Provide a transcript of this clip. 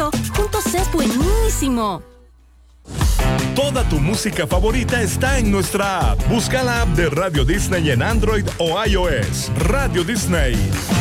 hecho, juntos es buenísimo. Toda tu música favorita está en nuestra app. Busca la app de Radio Disney en Android o iOS. Radio Disney.